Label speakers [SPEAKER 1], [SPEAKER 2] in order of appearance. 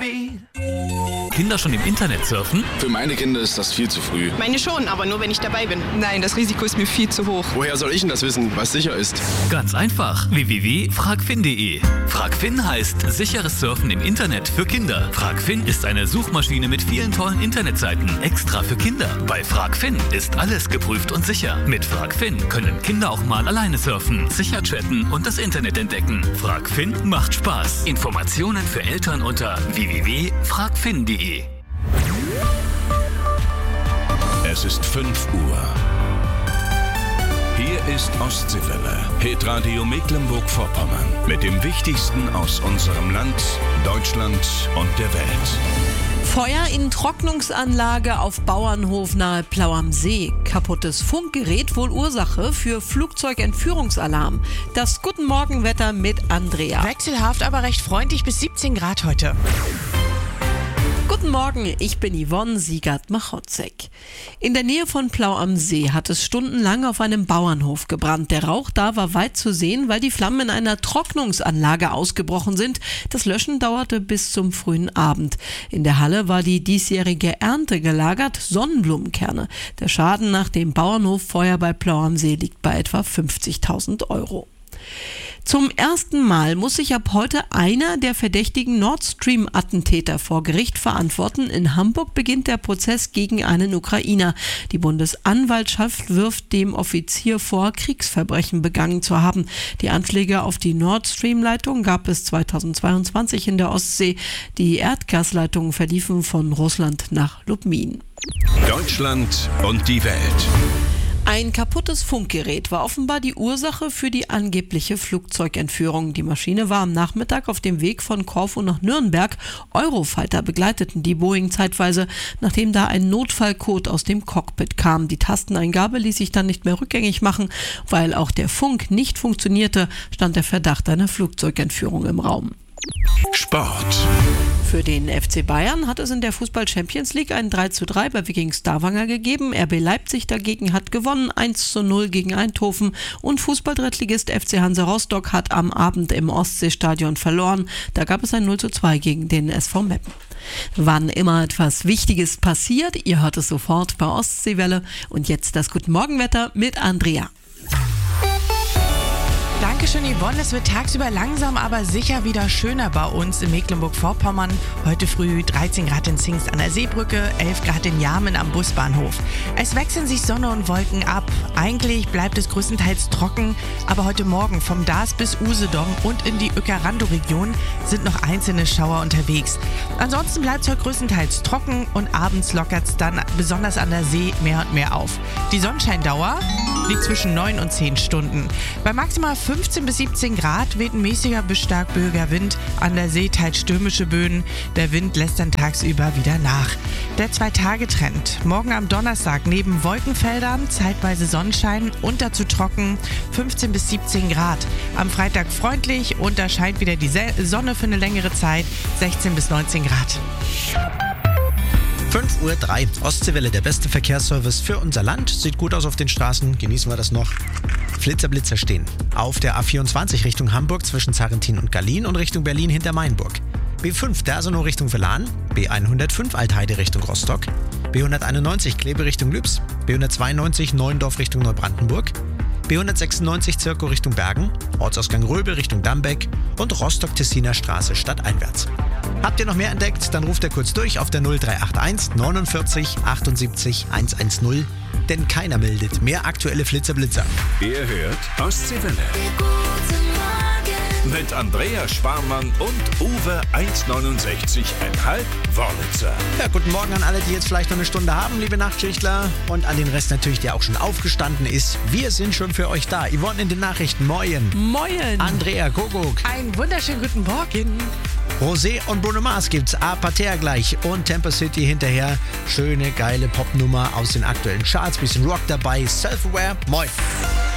[SPEAKER 1] Kinder schon im Internet surfen?
[SPEAKER 2] Für meine Kinder ist das viel zu früh.
[SPEAKER 3] Meine schon, aber nur wenn ich dabei bin.
[SPEAKER 4] Nein, das Risiko ist mir viel zu hoch.
[SPEAKER 2] Woher soll ich denn das wissen, was sicher ist?
[SPEAKER 1] Ganz einfach. www.fragfin.de. Fragfin heißt sicheres Surfen im Internet für Kinder. Fragfin ist eine Suchmaschine mit vielen tollen Internetseiten, extra für Kinder. Bei Fragfin ist alles geprüft und sicher. Mit Fragfin können Kinder auch mal alleine surfen, sicher chatten und das Internet entdecken. Fragfin macht Spaß. Informationen für Eltern unter www.fragfin.de.
[SPEAKER 5] Es ist 5 Uhr. Hier ist Ostseewelle, Hitradio Mecklenburg-Vorpommern. Mit dem Wichtigsten aus unserem Land, Deutschland und der Welt.
[SPEAKER 6] Feuer in Trocknungsanlage auf Bauernhof nahe Plau am See. Kaputtes Funkgerät wohl Ursache für Flugzeugentführungsalarm. Das Guten Morgen-Wetter mit Andrea.
[SPEAKER 3] Wechselhaft, aber recht freundlich bis 17 Grad heute.
[SPEAKER 6] Guten Morgen, ich bin Yvonne Siegert-Machotzek. In der Nähe von Plau am See hat es stundenlang auf einem Bauernhof gebrannt. Der Rauch da war weit zu sehen, weil die Flammen in einer Trocknungsanlage ausgebrochen sind. Das Löschen dauerte bis zum frühen Abend. In der Halle war die diesjährige Ernte gelagert, Sonnenblumenkerne. Der Schaden nach dem Bauernhoffeuer bei Plau am See liegt bei etwa 50.000 €. Zum ersten Mal muss sich ab heute einer der verdächtigen Nord Stream-Attentäter vor Gericht verantworten. In Hamburg beginnt der Prozess gegen einen Ukrainer. Die Bundesanwaltschaft wirft dem Offizier vor, Kriegsverbrechen begangen zu haben. Die Anschläge auf die Nord Stream-Leitung gab es 2022 in der Ostsee. Die Erdgasleitungen verliefen von Russland nach Lubmin.
[SPEAKER 5] Deutschland und die Welt.
[SPEAKER 6] Ein kaputtes Funkgerät war offenbar die Ursache für die angebliche Flugzeugentführung. Die Maschine war am Nachmittag auf dem Weg von Korfu nach Nürnberg. Eurofighter begleiteten die Boeing zeitweise, nachdem da ein Notfallcode aus dem Cockpit kam. Die Tasteneingabe ließ sich dann nicht mehr rückgängig machen. Weil auch der Funk nicht funktionierte, stand der Verdacht einer Flugzeugentführung im Raum.
[SPEAKER 5] Sport.
[SPEAKER 6] Für den FC Bayern hat es in der Fußball-Champions League ein 3:3 bei Wiking Stavanger gegeben. RB Leipzig dagegen hat gewonnen, 1:0 gegen Eindhoven. Und Fußball-Drittligist FC Hansa Rostock hat am Abend im Ostseestadion verloren. Da gab es ein 0:2 gegen den SV Meppen. Wann immer etwas Wichtiges passiert, ihr hört es sofort bei Ostseewelle. Und jetzt das Guten Morgenwetter mit Andrea.
[SPEAKER 3] Dankeschön, Yvonne. Es wird tagsüber langsam, aber sicher wieder schöner bei uns in Mecklenburg-Vorpommern. Heute früh 13 Grad in Zingst an der Seebrücke, 11 Grad in Jarmen am Busbahnhof. Es wechseln sich Sonne und Wolken ab. Eigentlich bleibt es größtenteils trocken, aber heute Morgen vom Daas bis Usedom und in die Uekerando-Region sind noch einzelne Schauer unterwegs. Ansonsten bleibt es heute größtenteils trocken und abends lockert es dann besonders an der See mehr und mehr auf. Die Sonnenscheindauer liegt zwischen 9 und 10 Stunden. Bei maximal 15 bis 17 Grad weht ein mäßiger bis stark böiger Wind. An der See teils stürmische Böen. Der Wind lässt dann tagsüber wieder nach. Der 2-Tage-Trend. Morgen am Donnerstag neben Wolkenfeldern zeitweise Sonnenschein und dazu trocken 15 bis 17 Grad. Am Freitag freundlich und da scheint wieder die Sonne für eine längere Zeit, 16 bis 19 Grad.
[SPEAKER 7] 5:03 Uhr, Ostseewelle, der beste Verkehrsservice für unser Land. Sieht gut aus auf den Straßen, genießen wir das noch. Flitzer stehen. Auf der A24 Richtung Hamburg zwischen Sarrentin und Gallien und Richtung Berlin hinter Mainburg. B5 Dersenow Richtung Verlan, B105 Altheide Richtung Rostock, B191 Kleve Richtung Lübs, B192 Neuendorf Richtung Neubrandenburg, B196 Zirkow Richtung Bergen, Ortsausgang Röbel Richtung Dambeck und Rostock-Tessiner Straße stadteinwärts. Habt ihr noch mehr entdeckt? Dann ruft ihr kurz durch auf der 0381 49 78 110, denn keiner meldet mehr aktuelle Flitzer-Blitzer.
[SPEAKER 5] Ihr hört Ostseewelle. Mit Andrea Sparmann und Uwe 1,69,5 Wörlitzer.
[SPEAKER 7] Ja, guten Morgen an alle, die jetzt vielleicht noch eine Stunde haben, liebe Nachtschichtler. Und an den Rest natürlich, der auch schon aufgestanden ist. Wir sind schon für euch da. Yvonne in den Nachrichten. Moin.
[SPEAKER 6] Moin.
[SPEAKER 7] Andrea Kuckuck.
[SPEAKER 3] Einen wunderschönen guten Morgen.
[SPEAKER 7] Rosé und Bruno Mars gibt's A Parterre gleich und Temper City hinterher. Schöne, geile Popnummer aus den aktuellen Charts. Bisschen Rock dabei. Self-Aware. Moin.